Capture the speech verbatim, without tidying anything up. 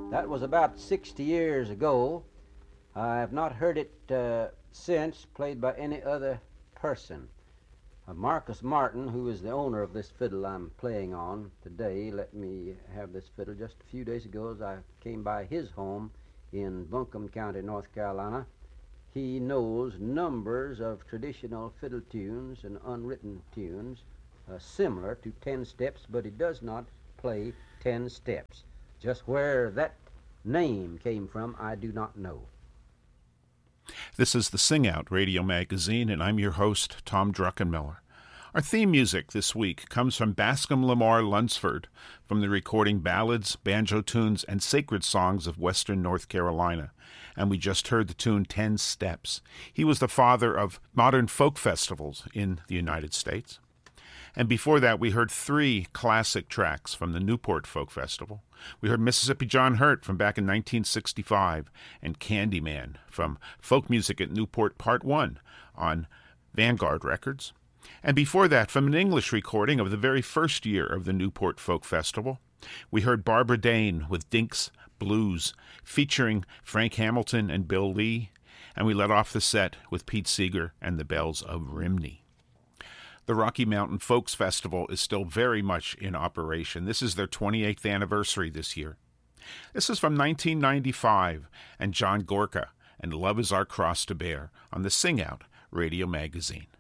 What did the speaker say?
That was about sixty years ago. I have not heard it uh, since played by any other person. Uh, Marcus Martin, who is the owner of this fiddle I'm playing on today, let me have this fiddle just a few days ago as I came by his home in Buncombe County, North Carolina. He knows numbers of traditional fiddle tunes and unwritten tunes uh, similar to ten steps, but he does not play ten steps. Just where that name came from, I do not know. This is the Sing Out Radio Magazine, and I'm your host, Tom Druckenmiller. Our theme music this week comes from Bascom Lamar Lunsford from the recording Ballads, Banjo Tunes, and Sacred Songs of Western North Carolina, and we just heard the tune Ten Steps. He was the father of modern folk festivals in the United States. And before that, we heard three classic tracks from the Newport Folk Festival. We heard Mississippi John Hurt from back in nineteen sixty-five and Candyman from Folk Music at Newport Part one on Vanguard Records. And before that, from an English recording of the very first year of the Newport Folk Festival, we heard Barbara Dane with Dink's Blues, featuring Frank Hamilton and Bill Lee, and we let off the set with Pete Seeger and the Bells of Rhymney. The Rocky Mountain Folks Festival is still very much in operation. This is their twenty-eighth anniversary this year. This is from nineteen ninety-five, and John Gorka and Love Is Our Cross to Bear on the Sing Out Radio Magazine.